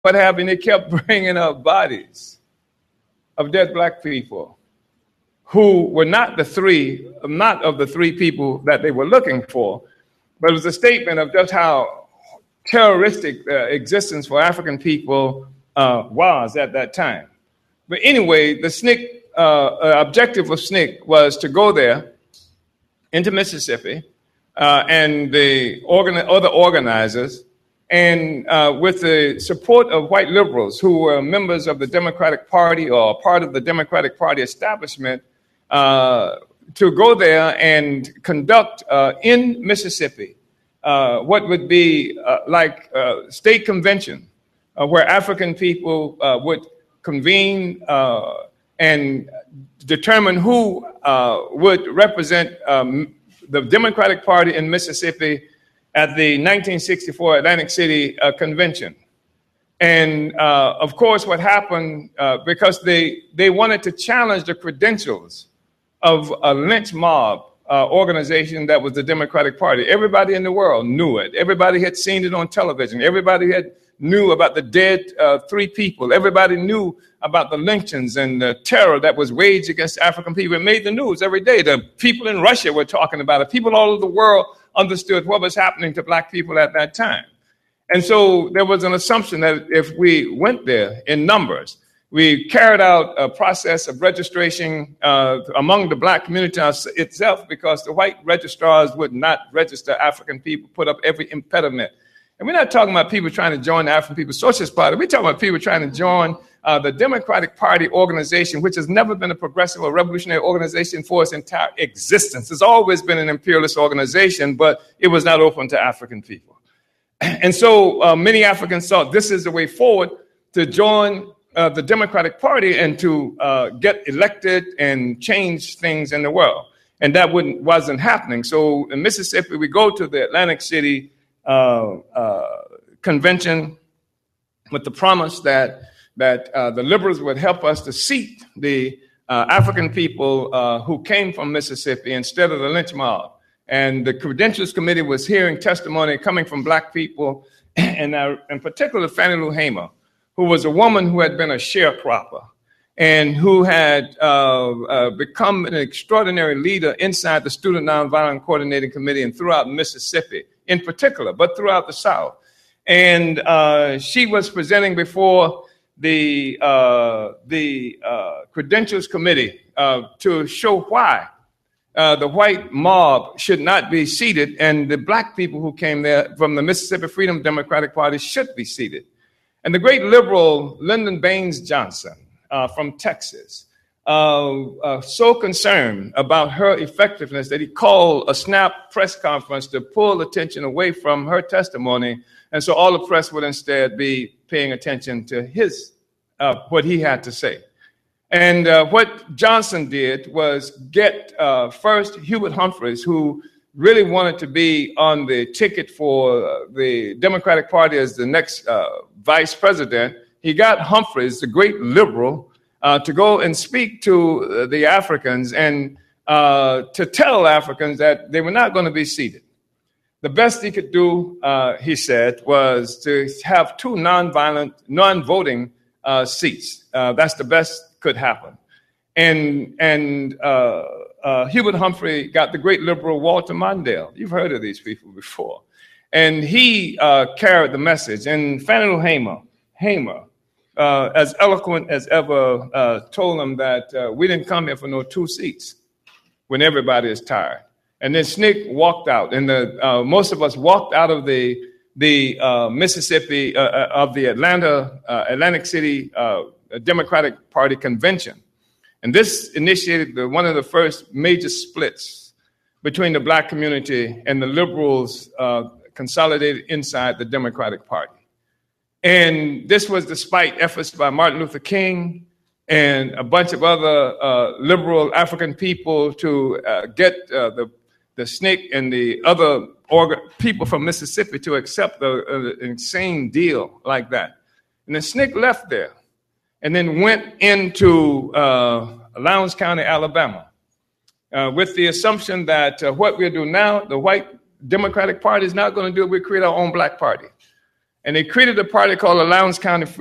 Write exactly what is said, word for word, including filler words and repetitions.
what happened, they kept bringing up bodies of dead black people who were not the three, not of the three people that they were looking for, but it was a statement of just how terroristic uh, existence for African people uh, was at that time. But anyway, the S N C C, uh, uh, objective of S N C C was to go there into Mississippi uh, and the organ- other organizers, and uh, with the support of white liberals who were members of the Democratic Party or part of the Democratic Party establishment, uh, to go there and conduct uh, in Mississippi uh, what would be uh, like a state convention uh, where African people uh, would convene uh, and determine who uh, would represent um, the Democratic Party in Mississippi at the nineteen sixty-four Atlantic City uh, Convention. And uh, of course, what happened, uh, because they, they wanted to challenge the credentials of a lynch mob uh, organization that was the Democratic Party. Everybody in the world knew it. Everybody had seen it on television. Everybody had knew about the dead uh, three people. Everybody knew about the lynchings and the terror that was waged against African people. It made the news every day. The people in Russia were talking about it. People all over the world understood what was happening to black people at that time. And so there was an assumption that if we went there in numbers, we carried out a process of registration uh, among the black community itself, because the white registrars would not register African people, put up every impediment. And we're not talking about people trying to join the African People's Socialist Party. We're talking about people trying to join uh, the Democratic Party organization, which has never been a progressive or revolutionary organization for its entire existence. It's always been an imperialist organization, but it was not open to African people. And so uh, many Africans thought this is the way forward to join uh, the Democratic Party and to uh, get elected and change things in the world. And that wouldn't, wasn't happening. So in Mississippi, we go to the Atlantic City uh, uh, Convention with the promise that, that uh, the liberals would help us to seat the uh, African people uh, who came from Mississippi instead of the lynch mob. And the Credentials Committee was hearing testimony coming from black people, and uh, in particular Fannie Lou Hamer, who was a woman who had been a sharecropper and who had uh, uh, become an extraordinary leader inside the Student Nonviolent Coordinating Committee and throughout Mississippi in particular, but throughout the South. And uh, she was presenting before the, uh, the uh, Credentials Committee uh, to show why Uh, the white mob should not be seated, and the black people who came there from the Mississippi Freedom Democratic Party should be seated. And the great liberal Lyndon Baines Johnson uh, from Texas, uh, uh, so concerned about her effectiveness that he called a snap press conference to pull attention away from her testimony, and so all the press would instead be paying attention to his, uh, what he had to say. And uh, what Johnson did was get uh, first Hubert Humphreys, who really wanted to be on the ticket for uh, the Democratic Party as the next uh, vice president. He got Humphreys, the great liberal, uh, to go and speak to uh, the Africans and uh, to tell Africans that they were not going to be seated. The best he could do, uh, he said, was to have two nonviolent, non-voting uh, seats. Uh, that's the best could happen. And and uh, uh, Hubert Humphrey got the great liberal Walter Mondale. You've heard of these people before. And he uh, carried the message. And Fannie Lou Hamer, Hamer uh, as eloquent as ever, uh, told them that uh, we didn't come here for no two seats when everybody is tired. And then S N C C walked out. And the, uh, most of us walked out of the, the uh, Mississippi, uh, of the Atlanta, uh, Atlantic City uh, a Democratic Party convention. And this initiated the, one of the first major splits between the black community and the liberals uh, consolidated inside the Democratic Party. And this was despite efforts by Martin Luther King and a bunch of other uh, liberal African people to uh, get uh, the, the S N C C and the other orga- people from Mississippi to accept a, a, an insane deal like that. And the S N C C left there and then went into uh, Lowndes County, Alabama, uh, with the assumption that uh, what we'll do now, the white Democratic Party is not going to do it, we'll create our own black party. And they created a party called the Lowndes County